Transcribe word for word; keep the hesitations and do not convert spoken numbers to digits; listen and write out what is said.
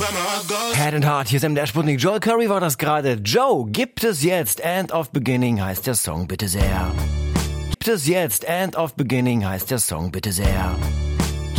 Head and Heart, hier ist M D R Sputnik. Joel Curry war das gerade. Joe, gibt es jetzt? End of Beginning heißt der Song, bitte sehr. Gibt es jetzt? End of Beginning heißt der Song, bitte sehr.